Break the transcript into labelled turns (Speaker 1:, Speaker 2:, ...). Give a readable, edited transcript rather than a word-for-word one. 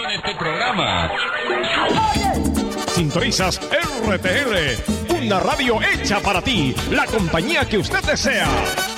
Speaker 1: termina este programa.
Speaker 2: Sintonizas RTL, una radio hecha para ti, la compañía que usted desea.